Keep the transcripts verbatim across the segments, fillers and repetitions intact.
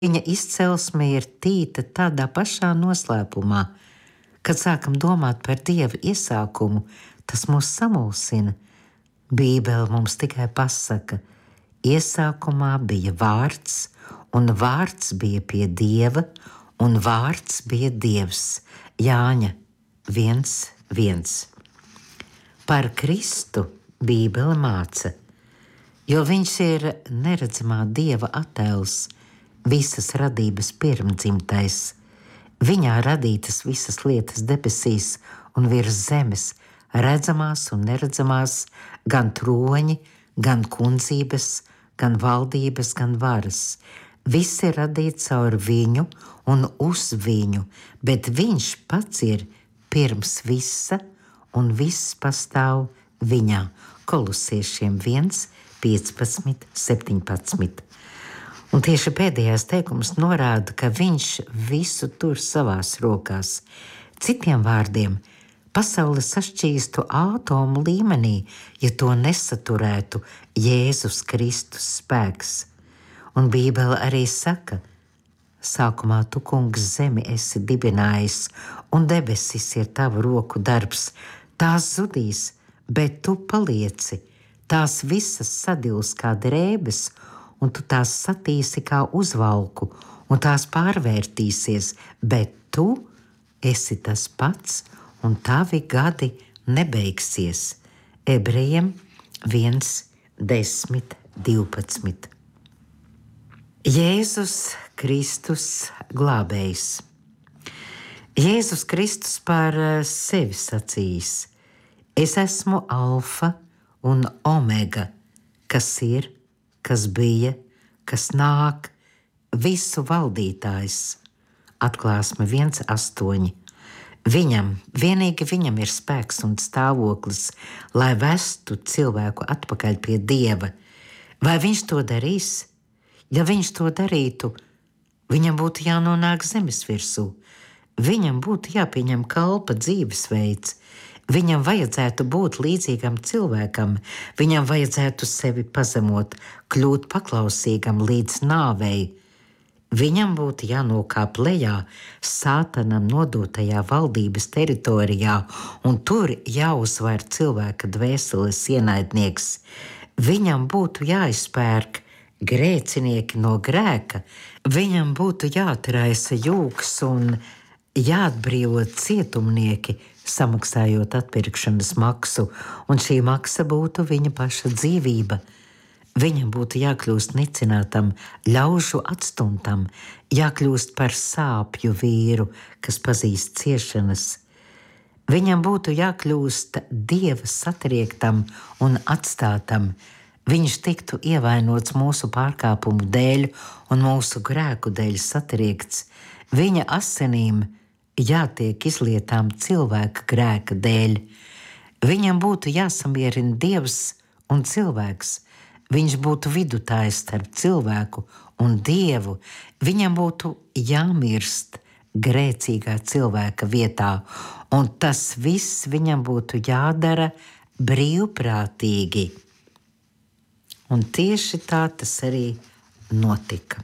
Viņa izcelsme ir tīta tādā pašā noslēpumā. Kad sākam domāt par Dieva iesākumu, tas mūs samulsina. Bībele mums tikai pasaka, iesākumā bija vārds, un vārds bija pie Dieva, un vārds bija Dievs. Jāņa viens viens. Par Kristu Bībele māca, jo viņš ir neredzamā Dieva attēls, visas radības pirmdzimtais. Viņā radītas visas lietas debesīs un virs zemes, redzamās un neredzamās, gan troņi, gan kundzības, gan valdības, gan varas. Viss ir radīts caur viņu un uz viņu, bet viņš pats ir pirms visa un viss pastāv viņā. Kolosiešiem viens, piecpadsmit, septiņpadsmit. Un tieši pēdējais teikums norāda, ka viņš visu tur savās rokās. Citiem vārdiem, pasaule sašķīstu ātomu līmenī, ja to nesaturētu Jēzus Kristus spēks. Un Bībele arī saka, sākumā tu, kungs, zemi esi dibinājis, un debesis ir tavu roku darbs. Tās zudīs, bet tu palieci, tās visas sadils kā drēbes, un tu tās satīsi kā uzvalku, un tās pārvērtīsies, bet tu esi tas pats, un tavi gadi nebeigsies. Ebrejiem viens, desmit, divpadsmit. Jēzus Kristus glābējs. Jēzus Kristus par sevi sacījis: es esmu alfa un omega, kas ir, kas bija, kas nāk, visu valdītājs. Atklāsme viens, astoņi. Viņam, vienīgi viņam ir spēks un stāvoklis, lai vestu cilvēku atpakaļ pie Dieva. Vai viņš to darīs? Ja viņš to darītu, viņam būtu jānonāk zemes virsū. Viņam būtu jāpieņem kalpa dzīvesveids. Viņam vajadzētu būt līdzīgam cilvēkam, viņam vajadzētu sevi pazemot, kļūt paklausīgam līdz nāvei. Viņam būtu jānokāp lejā Sātanam nodotajā valdības teritorijā, un tur jāuzvar cilvēka dvēseles ienaidnieks. Viņam būtu jāizpērk grēcinieki no grēka, viņam būtu jāatraisa jūks un jāatbrīvo cietumnieki, samaksājot atpirkšanas maksu, un šī maksa būtu viņa paša dzīvība. Viņam būtu jākļūst nicinātam, ļaužu atstumtam, jākļūst par sāpju vīru, kas pazīst ciešanas. Viņam būtu jākļūst Dieva satriektam un atstātam. Viņš tiktu ievainots mūsu pārkāpumu dēļ un mūsu grēku dēļ satriekts. Viņa asinīm jātiek izlietām cilvēka grēka dēļ. Viņam būtu jāsamierina Dievs un cilvēks. Viņš būtu vidutājs starp cilvēku un Dievu. Viņam būtu jāmirst grēcīgā cilvēka vietā, un tas viss viņam būtu jādara brīvprātīgi. Un tieši tā tas arī notika.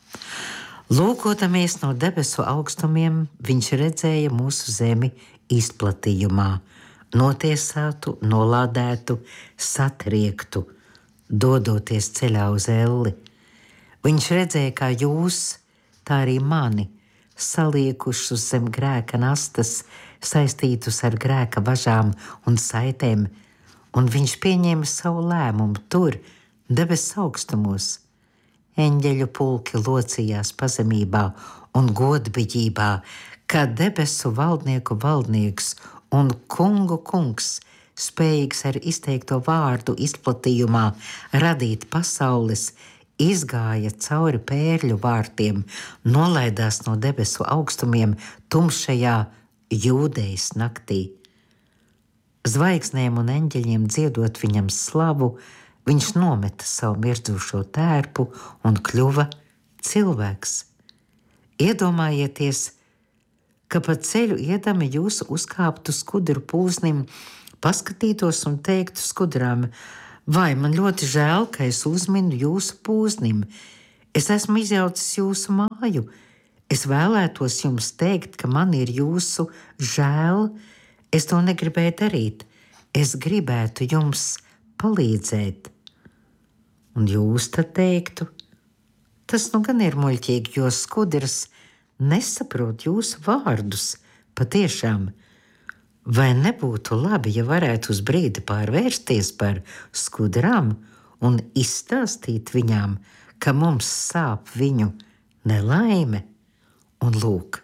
Lūkodamies no debesu augstumiem, viņš redzēja mūsu zemi izplatījumā, notiesātu, nolādētu, satriektu, dodoties ceļā uz elli. Viņš redzēja, kā jūs, tā arī mani, saliekušus zem grēka nastas, saistītus ar grēka važām un saitēm, un viņš pieņēma savu lēmumu tur, debesu augstumos. Eņģeļu pulki locījās pazemībā un godbiģībā, kā debesu valdnieku valdnieks un kungu kungs, spējīgs ar izteikto vārdu izplatījumā radīt pasaules, izgāja cauri pērļu vārtiem, nolaidās no debesu augstumiem tumšajā Jūdejas naktī. Zvaigznēm un eņģeļiem dziedot viņam slavu, viņš nometa savu mirdzošo tērpu un kļuva cilvēks. Iedomājieties, ka pa ceļu iedami jūs uzkāptu skudru pūznim, paskatītos un teiktu skudrām: vai man ļoti žēl, ka es uzminu jūsu pūznim. Es esmu izjaucis jūsu māju. Es vēlētos jums teikt, ka man ir jūsu žēl. Es to negribēju darīt. Es gribētu jums palīdzēt. Un jūs tad teiktu, tas nu gan ir muļķīgi, jo skudras nesaprot jūsu vārdus. Patiešām, vai nebūtu labi, ja varētu uz brīdi pārvērsties par skudrām un izstāstīt viņām, ka mums sāp viņu nelaime? Un lūk,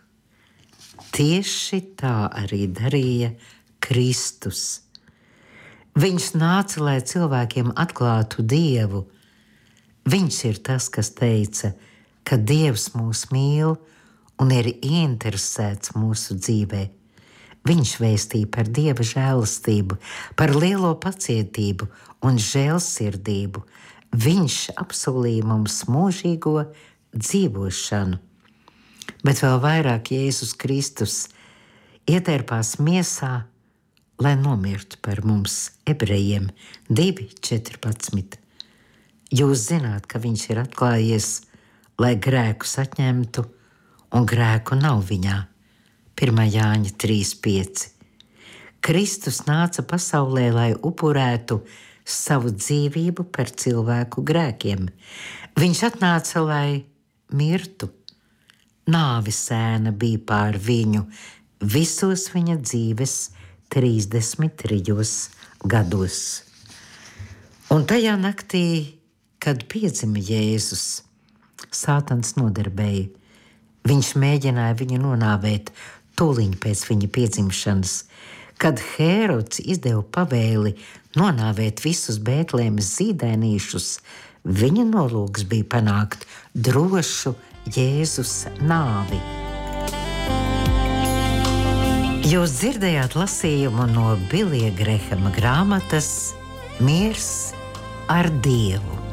tieši tā arī darīja Kristus. Viņš nāca, lai cilvēkiem atklātu Dievu. Viņš ir tas, kas teica, ka Dievs mūs mīl un ir ieinteresēts mūsu dzīvē. Viņš vēstīja par Dieva žēlastību, par lielo pacietību un žēlsirdību. Viņš apsolīja mums mūžīgo dzīvošanu. Bet vēl vairāk Jēzus Kristus ietērpās miesā, lai nomirtu par mums, ebrejiem, divi četrpadsmit. Jūs zināt, ka viņš ir atklājies, lai grēkus atņemtu, un grēku nav viņā. pirmā Jāņa trīs pieci. Kristus nāca pasaulē, lai upurētu savu dzīvību par cilvēku grēkiem. Viņš atnāca, lai mirtu. Nāves ēna bija pār viņu visos viņa dzīves trīsdesmit trijos gados. Un tajā naktī, kad piedzima Jēzus, Sātans nodarbēja. Viņš mēģināja viņu nonāvēt tūliņ pēc viņa piedzimšanas. Kad Hērods izdeva pavēli nonāvēt visus Bētlemes zīdainīšus, viņa nolūks bija panākt drošu Jēzus nāvi. Jūs dzirdējāt lasījumu no Bilija Grehama grāmatas Miers ar Dievu.